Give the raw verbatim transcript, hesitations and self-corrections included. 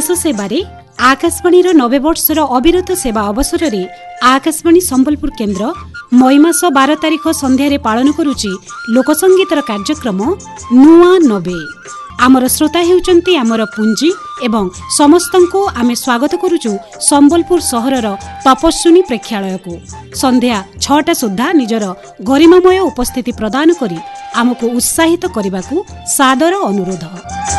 देश सेवारे आकाशवाणी नबे वर्षर अविरत सेवा अवसर में आकाशवाणी संबलपुर केन्द्र मई मास बार तारिख संध्यारे पालन करुची लोकसंगीतर कार्यक्रम नुआ नबे। आमर श्रोता हेउचंती आमर पुंजी एवं समस्तंको आमे स्वागत करुचु संबलपुर सहरर तपस्विनी प्रेक्षालय को। संध्या छटा सुधा निजर गरिमामय उपस्थिति प्रदान करी आमको उत्साहित करने को सादर अनुरोध।